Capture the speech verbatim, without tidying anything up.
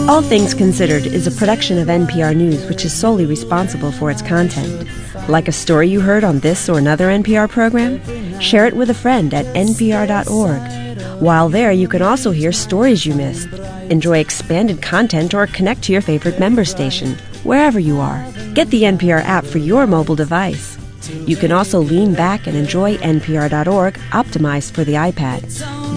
All Things Considered is a production of N P R News, which is solely responsible for its content. Like a story you heard on this or another N P R program? Share it with a friend at N P R dot org. While there, you can also hear stories you missed, enjoy expanded content, or connect to your favorite member station, wherever you are. Get the N P R app for your mobile device. You can also lean back and enjoy N P R dot org, optimized for the iPad.